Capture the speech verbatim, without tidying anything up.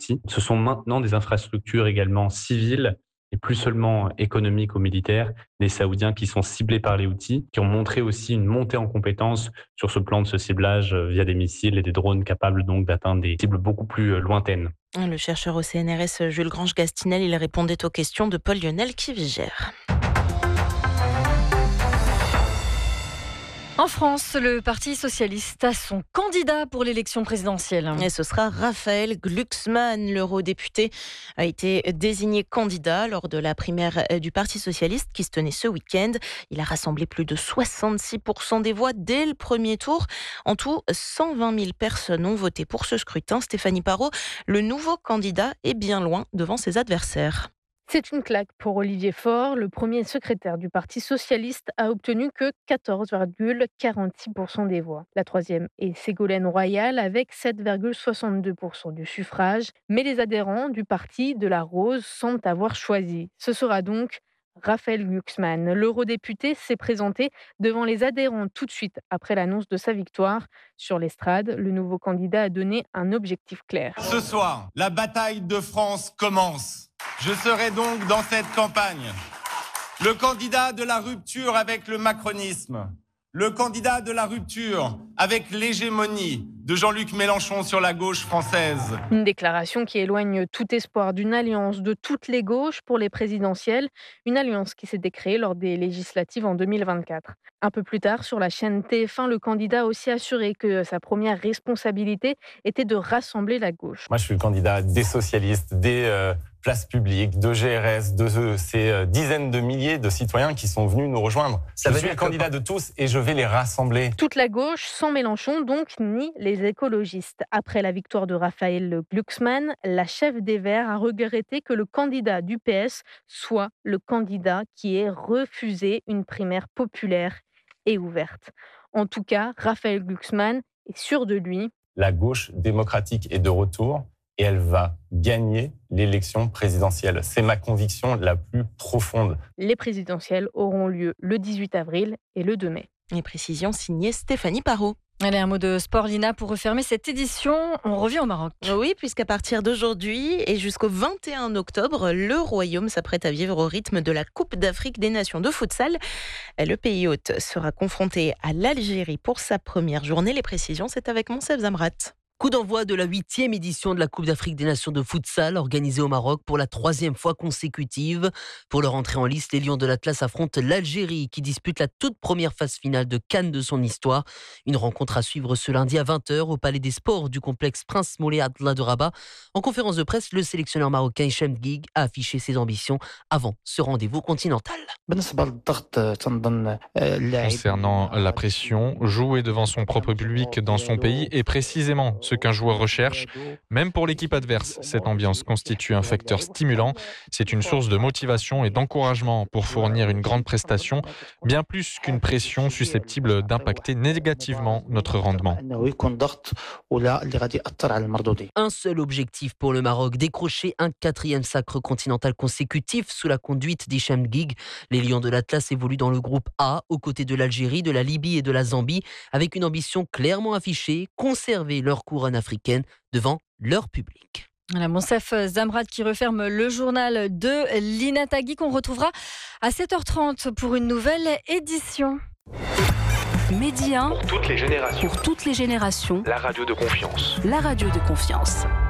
Houthis. Ce sont maintenant des infrastructures également civiles et plus seulement économiques ou militaires, des Saoudiens qui sont ciblés par les Houthis, qui ont montré aussi une montée en compétences sur ce plan de ce ciblage via des missiles et des drones capables donc d'atteindre des cibles beaucoup plus lointaines. Le chercheur au C N R S Jules Grange-Gastinel, il répondait aux questions de Paul-Lionel Kivigère. En France, le Parti socialiste a son candidat pour l'élection présidentielle. Et ce sera Raphaël Glucksmann. L'eurodéputé a été désigné candidat lors de la primaire du Parti socialiste qui se tenait ce week-end. Il a rassemblé plus de soixante-six pour cent des voix dès le premier tour. En tout, cent vingt mille personnes ont voté pour ce scrutin. Stéphanie Parot, le nouveau candidat est bien loin devant ses adversaires. C'est une claque pour Olivier Faure. Le premier secrétaire du Parti socialiste a obtenu que quatorze virgule quarante-six pour cent des voix. La troisième est Ségolène Royal avec sept virgule soixante-deux pour cent du suffrage. Mais les adhérents du parti de la Rose semblent avoir choisi. Ce sera donc Raphaël Glucksmann. L'eurodéputé s'est présenté devant les adhérents tout de suite après l'annonce de sa victoire. Sur l'estrade, le nouveau candidat a donné un objectif clair. Ce soir, la bataille de France commence. Je serai donc dans cette campagne le candidat de la rupture avec le macronisme, le candidat de la rupture avec l'hégémonie de Jean-Luc Mélenchon sur la gauche française. Une déclaration qui éloigne tout espoir d'une alliance de toutes les gauches pour les présidentielles, une alliance qui s'était créée lors des législatives en deux mille vingt-quatre. Un peu plus tard, sur la chaîne T F un, le candidat a aussi assuré que sa première responsabilité était de rassembler la gauche. Moi, je suis le candidat des socialistes, des euh, places publiques, de G R S, de euh, ces euh, dizaines de milliers de citoyens qui sont venus nous rejoindre. Ça je suis le candidat que... de tous et je vais les rassembler. Toute la gauche, sans Mélenchon, donc, ni les écologistes. Après la victoire de Raphaël Glucksmann, la chef des Verts a regretté que le candidat du P S soit le candidat qui ait refusé une primaire populaire et ouverte. En tout cas, Raphaël Glucksmann est sûr de lui. La gauche démocratique est de retour et elle va gagner l'élection présidentielle. C'est ma conviction la plus profonde. Les présidentielles auront lieu le dix-huit avril et le deux mai. Les précisions signées Stéphanie Parot. Allez, un mot de sport, Lina, pour refermer cette édition. On revient au Maroc. Oui, puisqu'à partir d'aujourd'hui et jusqu'au vingt et un octobre, le Royaume s'apprête à vivre au rythme de la Coupe d'Afrique des Nations de futsal. Le pays hôte sera confronté à l'Algérie pour sa première journée. Les précisions, c'est avec Monsef Zamrat. Coup d'envoi de la huitième édition de la Coupe d'Afrique des Nations de futsal organisée au Maroc pour la troisième fois consécutive. Pour leur entrée en liste, les Lions de l'Atlas affrontent l'Algérie qui dispute la toute première phase finale de CAN de son histoire. Une rencontre à suivre ce lundi à vingt heures au Palais des Sports du complexe Prince Moulay Abdallah de Rabat. En conférence de presse, le sélectionneur marocain Hicham Guig a affiché ses ambitions avant ce rendez-vous continental. Concernant la pression, jouer devant son propre public dans son pays est précisément ce qu'un joueur recherche. Même pour l'équipe adverse, cette ambiance constitue un facteur stimulant. C'est une source de motivation et d'encouragement pour fournir une grande prestation, bien plus qu'une pression susceptible d'impacter négativement notre rendement. Un seul objectif pour le Maroc, décrocher un quatrième sacre continental consécutif sous la conduite d'Hicham Guig. Les Lions de l'Atlas évoluent dans le groupe A, aux côtés de l'Algérie, de la Libye et de la Zambie, avec une ambition clairement affichée, conserver leur couronne africaine devant leur public. Voilà, Monsef Zamrat qui referme le journal de Lina Tagui qu'on retrouvera à sept heures trente pour une nouvelle édition. Média pour toutes les générations. Pour toutes les générations. La radio de confiance. La radio de confiance.